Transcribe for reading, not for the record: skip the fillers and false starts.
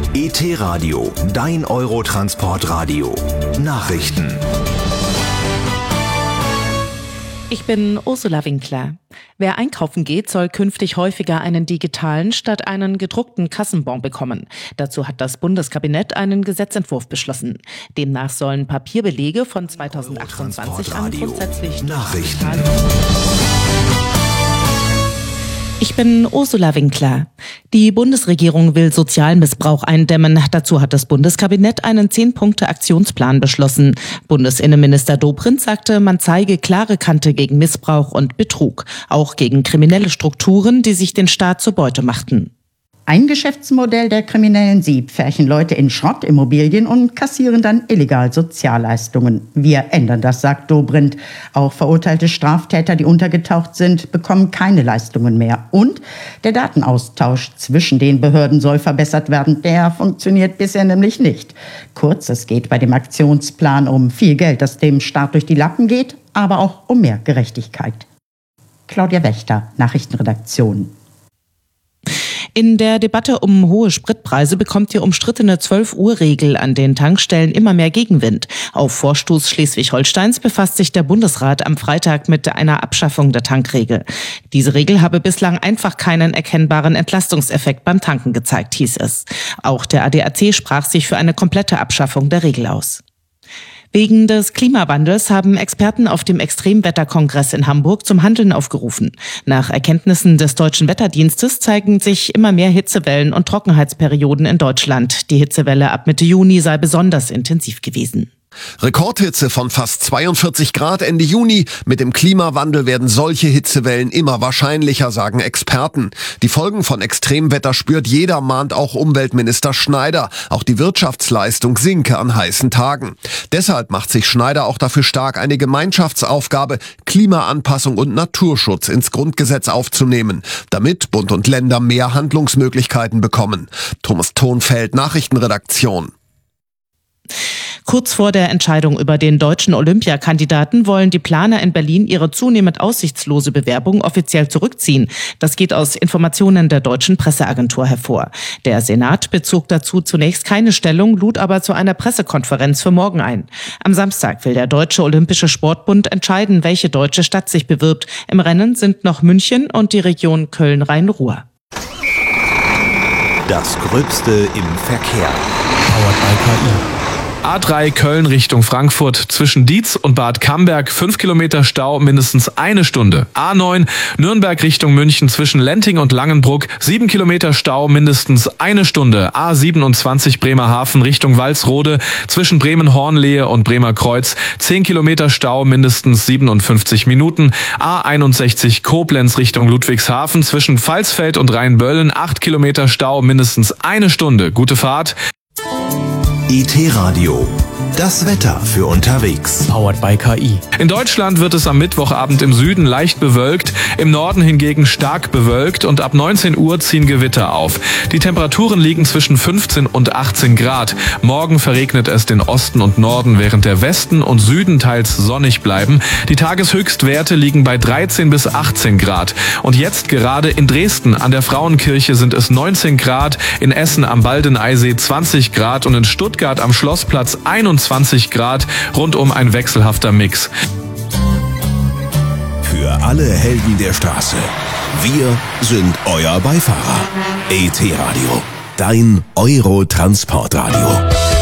ET-Radio, dein Eurotransportradio. Nachrichten. Ich bin Ursula Winkler. Wer einkaufen geht, soll künftig häufiger einen digitalen statt einen gedruckten Kassenbon bekommen. Dazu hat das Bundeskabinett einen Gesetzentwurf beschlossen. Demnach sollen Papierbelege von 2028 an grundsätzlich Nachrichten. Ich bin Ursula Winkler. Die Bundesregierung will Sozialmissbrauch eindämmen. Dazu hat das Bundeskabinett einen 10-Punkte-Aktionsplan beschlossen. Bundesinnenminister Dobrindt sagte, man zeige klare Kante gegen Missbrauch und Betrug, auch gegen kriminelle Strukturen, die sich den Staat zur Beute machten. Ein Geschäftsmodell der Kriminellen. Sie pferchen Leute in Schrottimmobilien und kassieren dann illegal Sozialleistungen. Wir ändern das, sagt Dobrindt. Auch verurteilte Straftäter, die untergetaucht sind, bekommen keine Leistungen mehr. Und der Datenaustausch zwischen den Behörden soll verbessert werden. Der funktioniert bisher nämlich nicht. Kurz, es geht bei dem Aktionsplan um viel Geld, das dem Staat durch die Lappen geht, aber auch um mehr Gerechtigkeit. Claudia Wächter, Nachrichtenredaktion. In der Debatte um hohe Spritpreise bekommt die umstrittene 12-Uhr-Regel an den Tankstellen immer mehr Gegenwind. Auf Vorstoß Schleswig-Holsteins befasst sich der Bundesrat am Freitag mit einer Abschaffung der Tankregel. Diese Regel habe bislang einfach keinen erkennbaren Entlastungseffekt beim Tanken gezeigt, hieß es. Auch der ADAC sprach sich für eine komplette Abschaffung der Regel aus. Wegen des Klimawandels haben Experten auf dem Extremwetterkongress in Hamburg zum Handeln aufgerufen. Nach Erkenntnissen des Deutschen Wetterdienstes zeigen sich immer mehr Hitzewellen und Trockenheitsperioden in Deutschland. Die Hitzewelle ab Mitte Juni sei besonders intensiv gewesen. Rekordhitze von fast 42 Grad Ende Juni. Mit dem Klimawandel werden solche Hitzewellen immer wahrscheinlicher, sagen Experten. Die Folgen von Extremwetter spürt jeder, mahnt auch Umweltminister Schneider. Auch die Wirtschaftsleistung sinke an heißen Tagen. Deshalb macht sich Schneider auch dafür stark, eine Gemeinschaftsaufgabe, Klimaanpassung und Naturschutz ins Grundgesetz aufzunehmen, damit Bund und Länder mehr Handlungsmöglichkeiten bekommen. Thomas Thonfeld, Nachrichtenredaktion. Kurz vor der Entscheidung über den deutschen Olympiakandidaten wollen die Planer in Berlin ihre zunehmend aussichtslose Bewerbung offiziell zurückziehen. Das geht aus Informationen der deutschen Presseagentur hervor. Der Senat bezog dazu zunächst keine Stellung, lud aber zu einer Pressekonferenz für morgen ein. Am Samstag will der Deutsche Olympische Sportbund entscheiden, welche deutsche Stadt sich bewirbt. Im Rennen sind noch München und die Region Köln-Rhein-Ruhr. Das Gröbste im Verkehr. Powered by KI. A3 Köln Richtung Frankfurt zwischen Dietz und Bad Camberg 5 Kilometer Stau, mindestens eine Stunde. A9 Nürnberg Richtung München zwischen Lenting und Langenbruck 7 Kilometer Stau, mindestens eine Stunde. A27 Bremerhaven Richtung Walsrode zwischen Bremen-Hornlehe und Bremerkreuz 10 Kilometer Stau, mindestens 57 Minuten. A61 Koblenz Richtung Ludwigshafen zwischen Pfalzfeld und Rheinböllen 8 Kilometer Stau, mindestens eine Stunde. Gute Fahrt. ET-Radio, das Wetter für unterwegs. Powered by KI. In Deutschland wird es am Mittwochabend im Süden leicht bewölkt, im Norden hingegen stark bewölkt und ab 19 Uhr ziehen Gewitter auf. Die Temperaturen liegen zwischen 15 und 18 Grad. Morgen verregnet es den Osten und Norden, während der Westen und Süden teils sonnig bleiben. Die Tageshöchstwerte liegen bei 13 bis 18 Grad. Und jetzt gerade in Dresden an der Frauenkirche sind es 19 Grad, in Essen am Baldeneysee 20 Grad und in Stuttgart am Schlossplatz 21 Grad, rundum ein wechselhafter Mix. Für alle Helden der Straße. Wir sind euer Beifahrer. ET-Radio, dein Eurotransportradio.